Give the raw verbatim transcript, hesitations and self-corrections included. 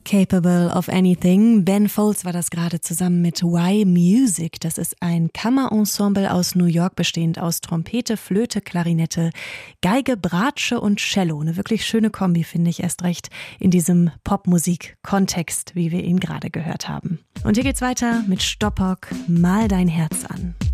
Capable of Anything. Ben Folds war das gerade zusammen mit Y Music. Das ist ein Kammerensemble aus New York, bestehend aus Trompete, Flöte, Klarinette, Geige, Bratsche und Cello. Eine wirklich schöne Kombi, finde ich, erst recht in diesem Popmusik-Kontext, wie wir ihn gerade gehört haben. Und hier geht's weiter mit Stoppock, Mal dein Herz an.